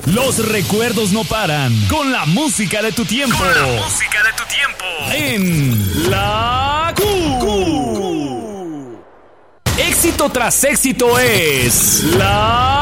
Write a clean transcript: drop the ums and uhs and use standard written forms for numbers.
Los recuerdos no paran. Con la música de tu tiempo. En la Q. Éxito tras éxito es la